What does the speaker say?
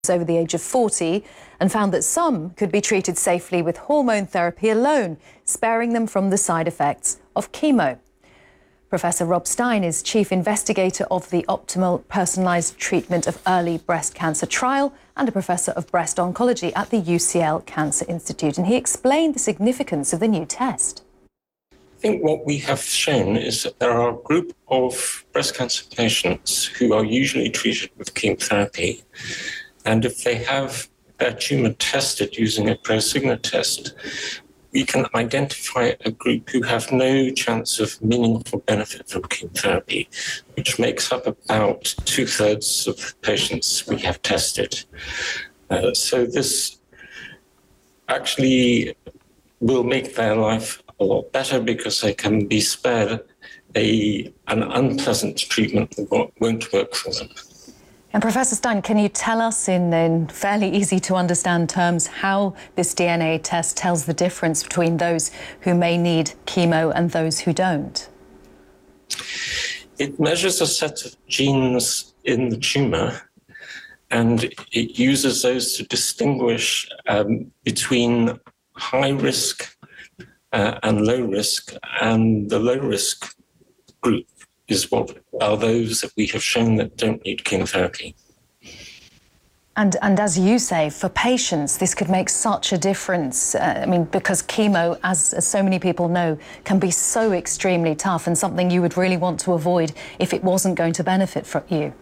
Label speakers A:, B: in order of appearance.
A: over the age of 40 and found that some could be treated safely with hormone therapy alone, sparing them from the side effects of chemo. Professor Rob Stein is chief investigator of the Optimal Personalised Treatment of Early Breast Cancer trial and a professor of breast oncology at the UCL Cancer Institute, and he explained the significance of the new test.
B: I think what we have shown is that there are a group of breast cancer patients who are usually treated with chemotherapy, and if they have their tumour tested using a Prosigna test, we can identify a group who have no chance of meaningful benefit from chemotherapy, which makes up about 2/3 of patients we have tested. So this actually will make their life a lot better because they can be spared an unpleasant treatment that won't work for them.
A: And Professor Stein, can you tell us in fairly easy to understand terms how this DNA test tells the difference between those who may need chemo and those who don't?
B: It measures a set of genes in the tumour, and it uses those to distinguish between high risk and low risk, and the low risk group are those that we have shown that don't need chemotherapy.
A: And as you say, for patients, this could make such a difference. Because chemo, as so many people know, can be so extremely tough and something you would really want to avoid if it wasn't going to benefit from you.